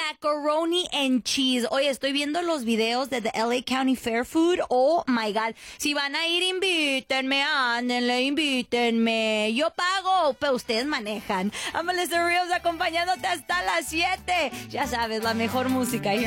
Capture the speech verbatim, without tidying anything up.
macaroni and cheese. Oye, estoy viendo los videos de the L A County Fair Food. Oh my God. Si van a ir, invítenme, ándenle, invítenme. Yo pago, pero ustedes manejan. Amalista Ríos acompañándote hasta las siete. Ya sabes, la mejor música.